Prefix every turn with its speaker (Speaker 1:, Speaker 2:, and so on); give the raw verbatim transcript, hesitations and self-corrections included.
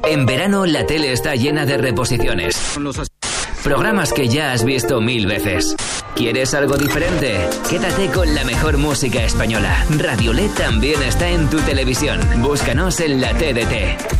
Speaker 1: En verano la tele está llena de reposiciones. Programas que ya has visto mil veces. ¿Quieres algo diferente? Quédate con la mejor música española. Radio L E D también está en tu televisión. Búscanos en la T D T.